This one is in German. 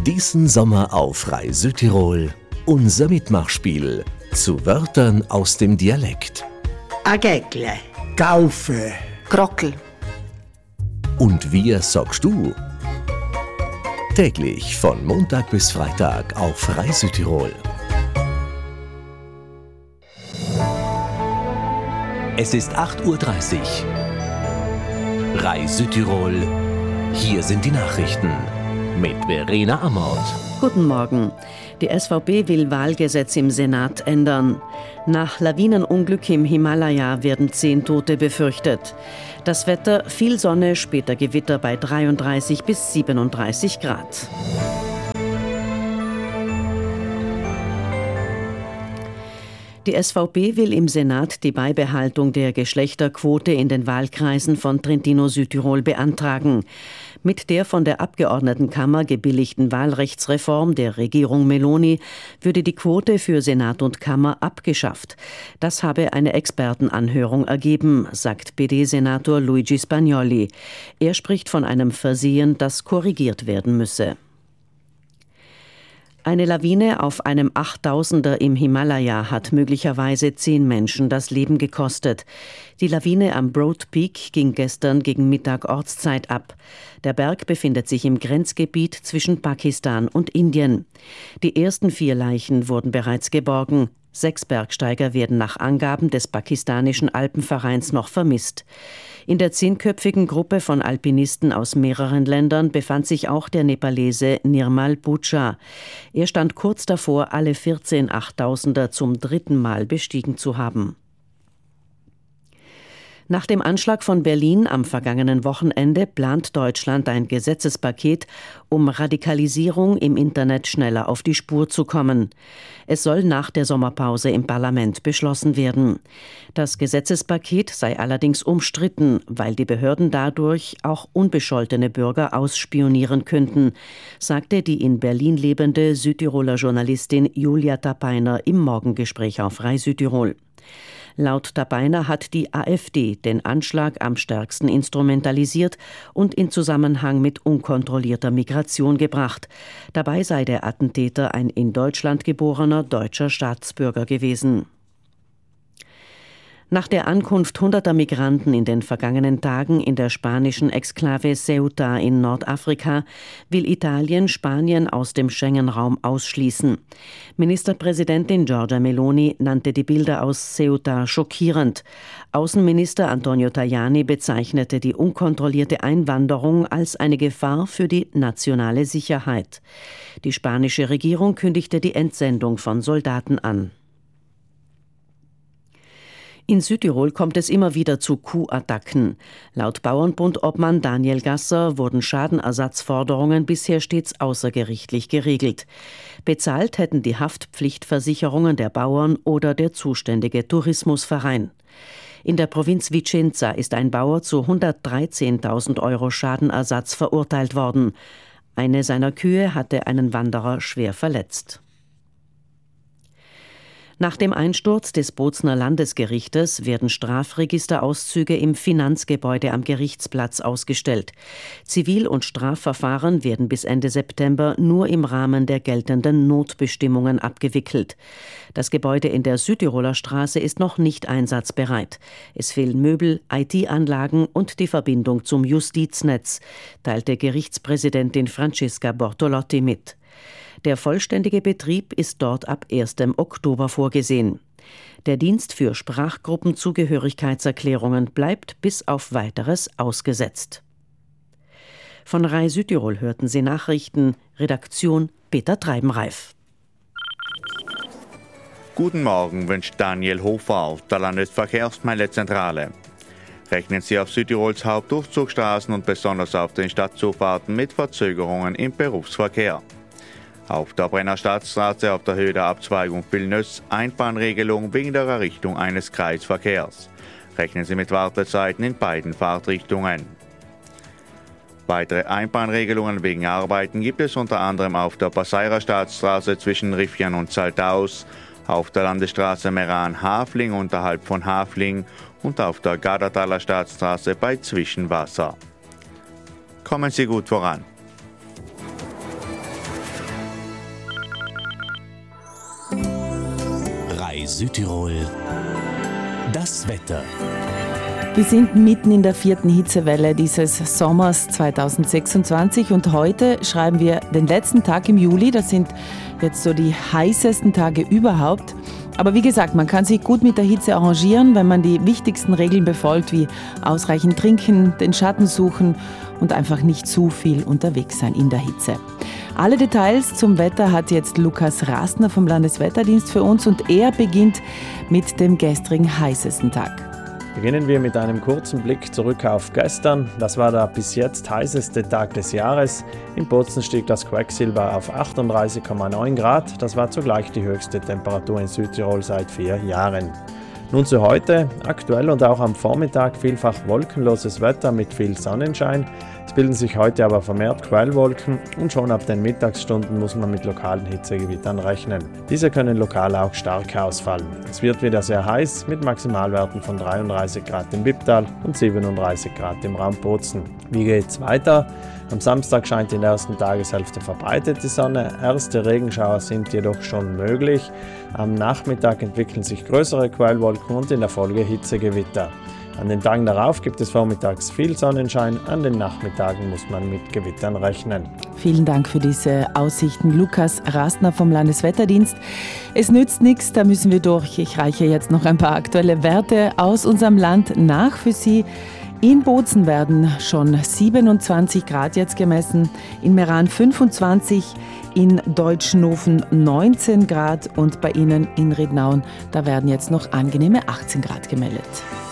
Diesen Sommer auf Rai Südtirol unser Mitmachspiel zu Wörtern aus dem Dialekt. Agägle, Gaufe, Grockel. Und wie sagst du? Täglich von Montag bis Freitag auf Rai Südtirol. Es ist 8:30 Uhr. Rai Südtirol. Hier sind die Nachrichten mit Verena Amort. Guten Morgen. Die SVP will Wahlgesetz im Senat ändern. Nach Lawinenunglück im Himalaya werden 10 Tote befürchtet. Das Wetter, viel Sonne, später Gewitter bei 33 bis 37 Grad. Die SVP will im Senat die Beibehaltung der Geschlechterquote in den Wahlkreisen von Trentino-Südtirol beantragen. Mit der von der Abgeordnetenkammer gebilligten Wahlrechtsreform der Regierung Meloni würde die Quote für Senat und Kammer abgeschafft. Das habe eine Expertenanhörung ergeben, sagt PD-Senator Luigi Spagnoli. Er spricht von einem Versehen, das korrigiert werden müsse. Eine Lawine auf einem 8000er im Himalaya hat möglicherweise 10 Menschen das Leben gekostet. Die Lawine am Broad Peak ging gestern gegen Mittag Ortszeit ab. Der Berg befindet sich im Grenzgebiet zwischen Pakistan und Indien. Die ersten 4 Leichen wurden bereits geborgen. 6 Bergsteiger werden nach Angaben des pakistanischen Alpenvereins noch vermisst. In der 10-köpfigen Gruppe von Alpinisten aus mehreren Ländern befand sich auch der Nepalese Nirmal Bhutra. Er stand kurz davor, alle 14 8000er zum 3. Mal bestiegen zu haben. Nach dem Anschlag von Berlin am vergangenen Wochenende plant Deutschland ein Gesetzespaket, um Radikalisierung im Internet schneller auf die Spur zu kommen. Es soll nach der Sommerpause im Parlament beschlossen werden. Das Gesetzespaket sei allerdings umstritten, weil die Behörden dadurch auch unbescholtene Bürger ausspionieren könnten, sagte die in Berlin lebende Südtiroler Journalistin Julia Tapeiner im Morgengespräch auf Rai Südtirol. Laut Tapeiner hat die AfD den Anschlag am stärksten instrumentalisiert und in Zusammenhang mit unkontrollierter Migration gebracht. Dabei sei der Attentäter ein in Deutschland geborener deutscher Staatsbürger gewesen. Nach der Ankunft hunderter Migranten in den vergangenen Tagen in der spanischen Exklave Ceuta in Nordafrika will Italien Spanien aus dem Schengen-Raum ausschließen. Ministerpräsidentin Giorgia Meloni nannte die Bilder aus Ceuta schockierend. Außenminister Antonio Tajani bezeichnete die unkontrollierte Einwanderung als eine Gefahr für die nationale Sicherheit. Die spanische Regierung kündigte die Entsendung von Soldaten an. In Südtirol kommt es immer wieder zu Kuhattacken. Laut Bauernbund-Obmann Daniel Gasser wurden Schadenersatzforderungen bisher stets außergerichtlich geregelt. Bezahlt hätten die Haftpflichtversicherungen der Bauern oder der zuständige Tourismusverein. In der Provinz Vicenza ist ein Bauer zu 113.000 € Schadenersatz verurteilt worden. Eine seiner Kühe hatte einen Wanderer schwer verletzt. Nach dem Einsturz des Bozner Landesgerichtes werden Strafregisterauszüge im Finanzgebäude am Gerichtsplatz ausgestellt. Zivil- und Strafverfahren werden bis Ende September nur im Rahmen der geltenden Notbestimmungen abgewickelt. Das Gebäude in der Südtiroler Straße ist noch nicht einsatzbereit. Es fehlen Möbel, IT-Anlagen und die Verbindung zum Justiznetz, teilte Gerichtspräsidentin Franziska Bortolotti mit. Der vollständige Betrieb ist dort ab 1. Oktober vorgesehen. Der Dienst für Sprachgruppenzugehörigkeitserklärungen bleibt bis auf Weiteres ausgesetzt. Von Rai Südtirol hörten Sie Nachrichten, Redaktion Peter Treibenreif. Guten Morgen wünscht Daniel Hofer, der Landesverkehrsmeldezentrale. Rechnen Sie auf Südtirols Hauptdurchzugsstraßen und besonders auf den Stadtzufahrten mit Verzögerungen im Berufsverkehr. Auf der Brennerstadtstraße auf der Höhe der Abzweigung Vilnöss Einbahnregelung wegen der Errichtung eines Kreisverkehrs. Rechnen Sie mit Wartezeiten in beiden Fahrtrichtungen. Weitere Einbahnregelungen wegen Arbeiten gibt es unter anderem auf der Passeira Stadtstraße zwischen Riffian und Zaltaus, auf der Landesstraße Meran-Hafling unterhalb von Hafling und auf der Gardertaler Stadtstraße bei Zwischenwasser. Kommen Sie gut voran. bei Südtirol das Wetter. Wir sind mitten in der 4. Hitzewelle dieses Sommers 2026 und heute schreiben wir den letzten Tag im Juli. Das sind jetzt so die heißesten Tage überhaupt. Aber wie gesagt, man kann sich gut mit der Hitze arrangieren, wenn man die wichtigsten Regeln befolgt, wie ausreichend trinken, den Schatten suchen und einfach nicht zu viel unterwegs sein in der Hitze. Alle Details zum Wetter hat jetzt Lukas Rastner vom Landeswetterdienst für uns und er beginnt mit dem gestrigen heißesten Tag. Beginnen wir mit einem kurzen Blick zurück auf gestern. Das war der bis jetzt heißeste Tag des Jahres. In Bozen stieg das Quecksilber auf 38,9 Grad. Das war zugleich die höchste Temperatur in Südtirol seit 4 Jahren. Nun zu heute. Aktuell und auch am Vormittag vielfach wolkenloses Wetter mit viel Sonnenschein. Es bilden sich heute aber vermehrt Quellwolken und schon ab den Mittagsstunden muss man mit lokalen Hitzegewittern rechnen. Diese können lokal auch stark ausfallen. Es wird wieder sehr heiß mit Maximalwerten von 33 Grad im Bipptal und 37 Grad im Raum Bozen. Wie geht's weiter? Am Samstag scheint in der ersten Tageshälfte verbreitet die Sonne. Erste Regenschauer sind jedoch schon möglich. Am Nachmittag entwickeln sich größere Quellwolken und in der Folge Hitzegewitter. An den Tagen darauf gibt es vormittags viel Sonnenschein, an den Nachmittagen muss man mit Gewittern rechnen. Vielen Dank für diese Aussichten, Lukas Rastner vom Landeswetterdienst. Es nützt nichts, da müssen wir durch. Ich reiche jetzt noch ein paar aktuelle Werte aus unserem Land nach für Sie. In Bozen werden schon 27 Grad jetzt gemessen, in Meran 25, in Deutschnofen 19 Grad und bei Ihnen in Rednaun, da werden jetzt noch angenehme 18 Grad gemeldet.